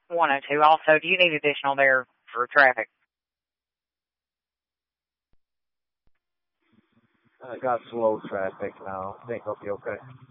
102. Also, do you need additional there for traffic? I got slow traffic now. I think I'll be okay.